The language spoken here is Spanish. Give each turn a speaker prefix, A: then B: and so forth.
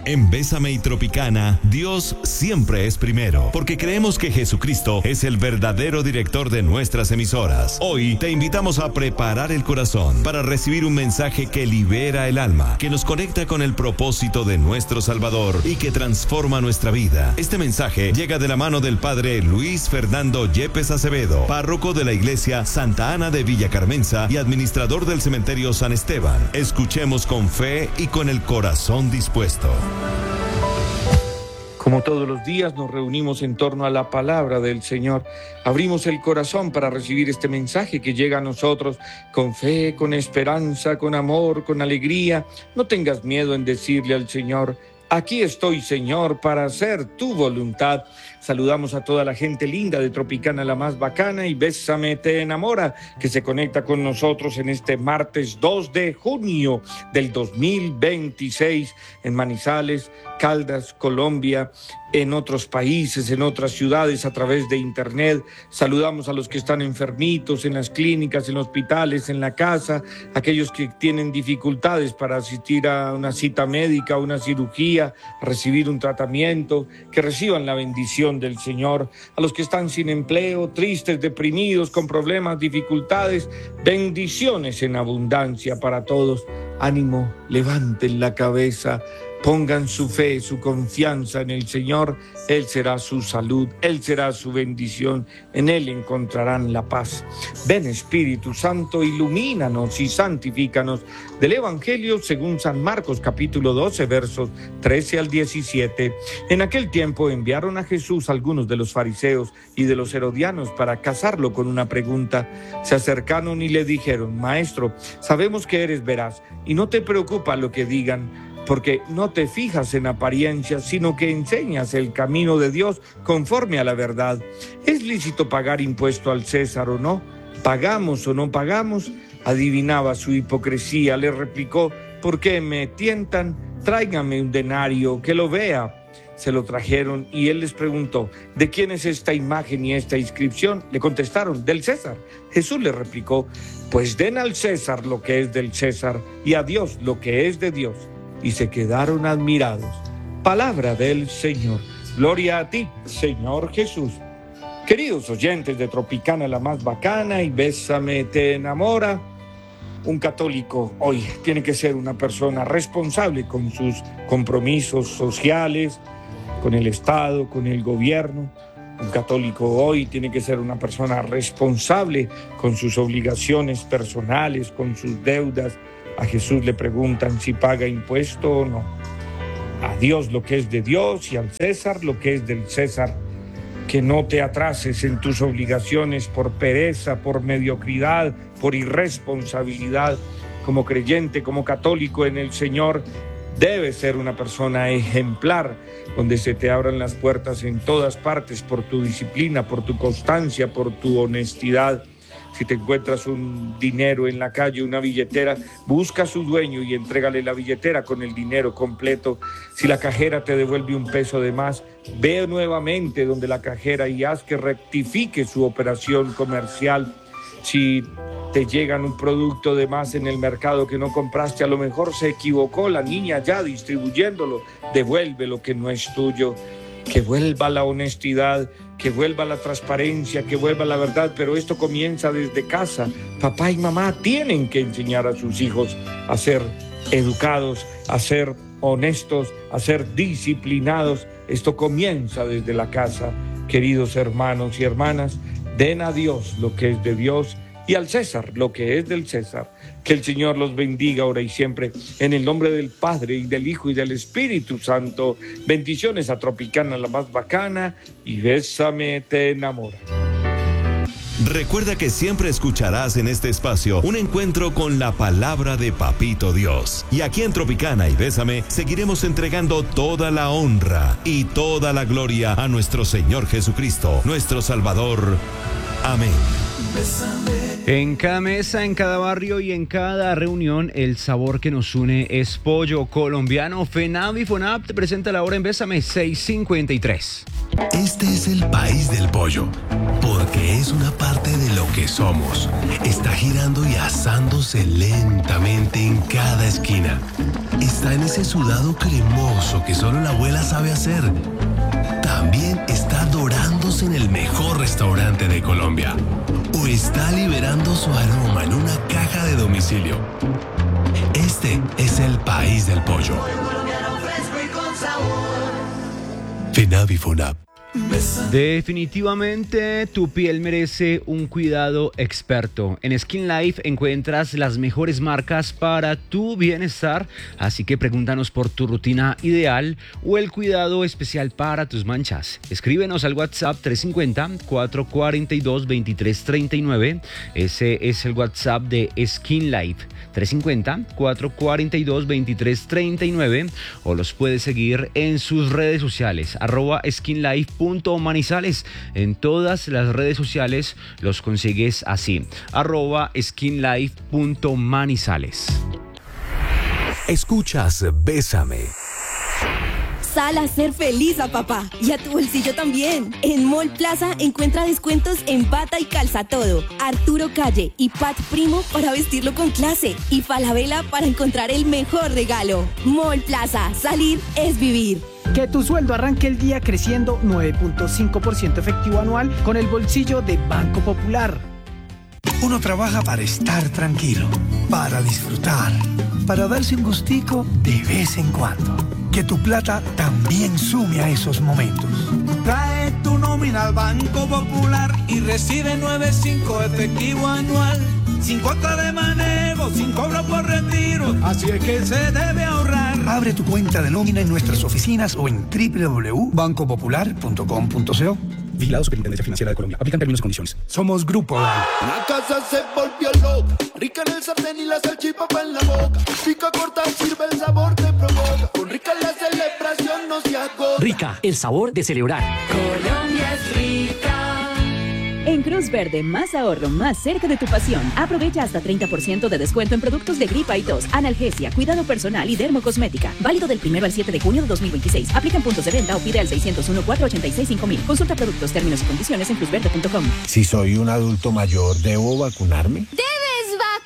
A: En Bésame y Tropicana, Dios siempre es primero, porque creemos que Jesucristo es el verdadero director de nuestras emisoras. Hoy te invitamos a preparar el corazón para recibir un mensaje que libera el alma, que nos conecta con el propósito de nuestro Salvador y que transforma nuestra vida. Este mensaje llega de la mano del Padre Luis Fernando Yepes Acevedo, párroco de la Iglesia Santa Ana de Villa Carmenza y administrador del Cementerio San Esteban. Escuchemos con fe y con el corazón dispuesto.
B: Como todos los días nos reunimos en torno a la palabra del Señor. Abrimos el corazón para recibir este mensaje que llega a nosotros con fe, con esperanza, con amor, con alegría. No tengas miedo en decirle al Señor: aquí estoy, Señor, para hacer tu voluntad. Saludamos a toda la gente linda de Tropicana, la más bacana, y Bésame te enamora, que se conecta con nosotros en este martes 2 de junio del 2026 en Manizales, Caldas, Colombia, en otros países, en otras ciudades a través de internet. Saludamos a los que están enfermitos en las clínicas, en hospitales, en la casa, aquellos que tienen dificultades para asistir a una cita médica, a una cirugía, a recibir un tratamiento, que reciban la bendición del Señor. A los que están sin empleo, tristes, deprimidos, con problemas, dificultades, bendiciones en abundancia para todos. Ánimo, levanten la cabeza, pongan su fe, su confianza en el Señor. Él será su salud, Él será su bendición, en Él encontrarán la paz. Ven, Espíritu Santo, ilumínanos y santifícanos. Del Evangelio según San Marcos, capítulo 12, versos 13 al 17. En aquel tiempo enviaron a Jesús algunos de los fariseos y de los herodianos para casarlo con una pregunta. Se acercaron y le dijeron: Maestro, sabemos que eres veraz y no te preocupa lo que digan, porque no te fijas en apariencias, sino que enseñas el camino de Dios conforme a la verdad. ¿Es lícito pagar impuesto al César o no? ¿Pagamos o no pagamos? Adivinaba su hipocresía, le replicó: ¿por qué me tientan? Tráigame un denario, que lo vea. Se lo trajeron y él les preguntó: ¿de quién es esta imagen y esta inscripción? Le contestaron: del César. Jesús le replicó: pues den al César lo que es del César y a Dios lo que es de Dios. Y se quedaron admirados. Palabra del Señor. Gloria a ti, Señor Jesús. Queridos oyentes de Tropicana, la más bacana, y Bésame te enamora, un católico hoy tiene que ser una persona responsable con sus compromisos sociales, con el Estado, con el gobierno. Un católico hoy tiene que ser una persona responsable con sus obligaciones personales, con sus deudas. A Jesús le preguntan si paga impuesto o no. A Dios lo que es de Dios y al César lo que es del César. Que no te atrases en tus obligaciones por pereza, por mediocridad, por irresponsabilidad. Como creyente, como católico en el Señor, debes ser una persona ejemplar, donde se te abran las puertas en todas partes por tu disciplina, por tu constancia, por tu honestidad. Si te encuentras un dinero en la calle, una billetera, busca a su dueño y entrégale la billetera con el dinero completo. Si la cajera te devuelve un peso de más, ve nuevamente donde la cajera y haz que rectifique su operación comercial. Si te llegan un producto de más en el mercado que no compraste, a lo mejor se equivocó la niña ya distribuyéndolo, devuelve lo que no es tuyo. Que vuelva la honestidad, que vuelva la transparencia, que vuelva la verdad, pero esto comienza desde casa. Papá y mamá tienen que enseñar a sus hijos a ser educados, a ser honestos, a ser disciplinados. Esto comienza desde la casa. Queridos hermanos y hermanas, den a Dios lo que es de Dios y al César lo que es del César. Que el Señor los bendiga ahora y siempre, en el nombre del Padre, y del Hijo, y del Espíritu Santo. Bendiciones a Tropicana, la más bacana, y Bésame te enamora.
A: Recuerda que siempre escucharás en este espacio un encuentro con la palabra de Papito Dios. Y aquí en Tropicana y Bésame seguiremos entregando toda la honra y toda la gloria a nuestro Señor Jesucristo, nuestro Salvador. Amén.
C: En cada mesa, en cada barrio y en cada reunión, el sabor que nos une es pollo colombiano. FENAV y FONAP te presenta la hora en Bésame 6:53.
A: Este es el país del pollo.
D: porque es una parte de lo que somos. Está girando y asándose lentamente en cada esquina. Está en ese sudado cremoso que solo la abuela sabe hacer. También está dorándose en el mejor restaurante de Colombia. O está liberando su aroma en una caja de domicilio. Este es el país del pollo. FENAVI FONAP.
C: Definitivamente tu piel merece un cuidado experto. En Skin Life encuentras las mejores marcas para tu bienestar, así que pregúntanos por tu rutina ideal o el cuidado especial para tus manchas. Escríbenos al WhatsApp 350-442-2339. Ese es el WhatsApp de Skin Life. 350-442-2339 o los puedes seguir en sus redes sociales @skinlife.manizales. En todas las redes sociales los consigues así @skinlife.manizales.
D: Escuchas Bésame.
E: Sal a ser feliz a papá y a tu bolsillo también. En Mall Plaza encuentra descuentos en bata y calza todo. Arturo Calle y Pat Primo para vestirlo con clase. Y Falabella para encontrar el mejor regalo. Mall Plaza, salir es vivir.
F: Que tu sueldo arranque el día creciendo 9.5% efectivo anual con el bolsillo de Banco Popular.
G: Uno trabaja para estar tranquilo, para disfrutar, para darse un gustico de vez en cuando. Que tu plata también sume a esos momentos.
H: Trae tu nómina al Banco Popular y recibe 9.5 efectivo anual. Sin cuota de manejo, sin cobro por retiro. Así es que se debe ahorrar.
G: Abre tu cuenta de nómina en nuestras oficinas o en www.bancopopular.com.co.
I: Vigilado Superintendencia Financiera de Colombia. Aplican términos y condiciones.
G: Somos Grupo Aval.
J: La casa se volvió loca, rica en el sartén y la salchipapa en la boca. Pica corta, sirve el sabor te provoca. Con Rica la celebración no se agota.
K: Rica, el sabor de celebrar.
L: Colombia es rica.
M: En Cruz Verde, más ahorro, más cerca de tu pasión. Aprovecha hasta 30% de descuento en productos de gripa y tos, analgesia, cuidado personal y dermocosmética. Válido del 1 al 7 de junio de 2026. Aplica en puntos de venta o pide al 601-486-5000. Consulta productos, términos y condiciones en cruzverde.com.
N: Si soy un adulto mayor, ¿debo vacunarme?